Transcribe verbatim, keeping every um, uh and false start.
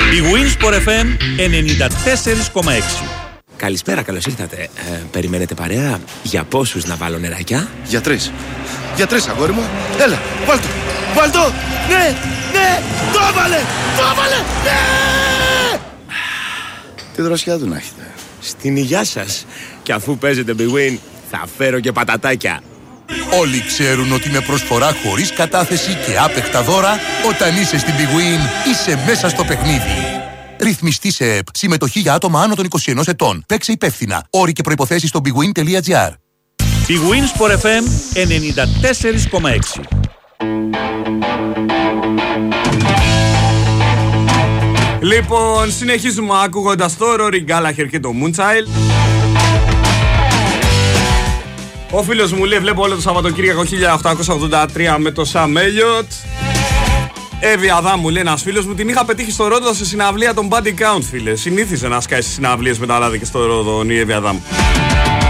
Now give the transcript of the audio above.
Η Winsport εφ εμ ενενήντα τέσσερα κόμμα έξι. Καλησπέρα, καλώς ήρθατε. Ε, περιμένετε παρέα? Για πόσους να βάλω νεράκια? Για τρεις. Για τρεις, αγόρι μου. Έλα, βάλ' το. Βάλ' το. Ναι, ναι, το έβαλε, το έβαλε, ναι! Τι δροσιά του να έχετε. Στην υγειά σας. Και αφού παίζετε Big Win, θα φέρω και πατατάκια. Όλοι ξέρουν ότι με προσφορά χωρίς κατάθεση και άπεχτα δώρα, όταν είσαι στην Big Win, είσαι μέσα στο παιχνίδι. Ρυθμιστή σε ΕΠ. Συμμετοχή για άτομα άνω των είκοσι ενός ετών. Παίξε υπεύθυνα. Όροι και προϋποθέσεις στο bigwin τελεία gr. Η Winsport εφ εμ ενενήντα τέσσερα κόμμα έξι. Λοιπόν, συνεχίζουμε ακούγοντας το Rory Gallagher και το Moonchild. Ο φίλος μου λέει: βλέπω όλο το Σαββατοκύριακο χίλια οκτακόσια ογδόντα τρία με το Sam Elliott. Εύη Αδάμου λέει ένας φίλος μου: την είχα πετύχει στο Ρόδο σε συναυλία των Body Count, φίλε. Συνήθιζε να σκάει στις συναυλίες με τα λάδια και στο Ρόδο η Εύη Αδάμου.